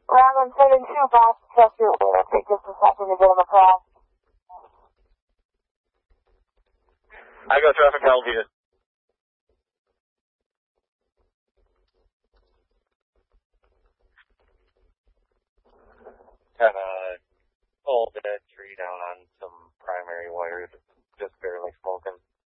Well, I'm sending two back to check your will. It'll take just a second to get them across. I go traffic LG. Kind of pulled that tree down on some primary wires, just barely smoking.